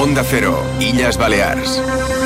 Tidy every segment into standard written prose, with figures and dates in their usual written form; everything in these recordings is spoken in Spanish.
Onda Cero, Illes Balears.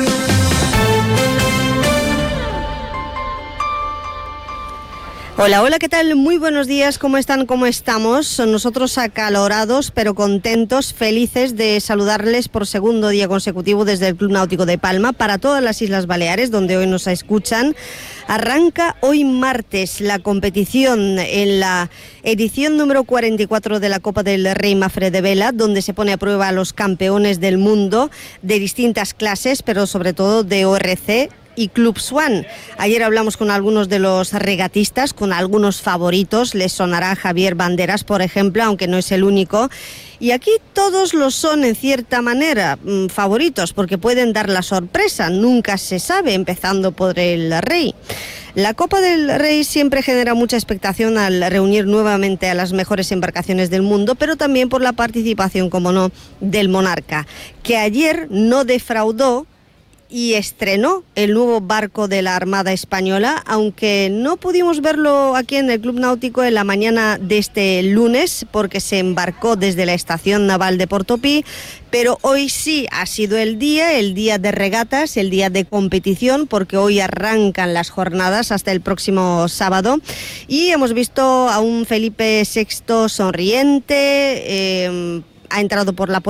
Hola, hola, ¿qué tal? Muy buenos días, ¿cómo están? ¿Cómo estamos? Nosotros acalorados, pero contentos, felices de saludarles por segundo día consecutivo desde el Club Náutico de Palma para todas las Islas Baleares, donde hoy nos escuchan. Arranca hoy martes la competición en la edición número 44 de la Copa del Rey Mafre de Vela, donde se pone a prueba a los campeones del mundo de distintas clases, pero sobre todo de ORC y Club Swan. Ayer hablamos con algunos de los regatistas, con algunos favoritos. Les sonará Javier Banderas, por ejemplo, aunque no es el único. Y aquí todos lo son en cierta manera favoritos, porque pueden dar la sorpresa. Nunca se sabe, empezando por el Rey. La Copa del Rey siempre genera mucha expectación al reunir nuevamente a las mejores embarcaciones del mundo, pero también por la participación, como no, del Monarca, que ayer no defraudó y estrenó el nuevo barco de la Armada Española, aunque no pudimos verlo aquí en el Club Náutico en la mañana de este lunes, porque se embarcó desde la Estación Naval de Portopí, pero hoy sí ha sido el día de regatas, el día de competición, porque hoy arrancan las jornadas hasta el próximo sábado, y hemos visto a un Felipe VI sonriente, ha entrado por la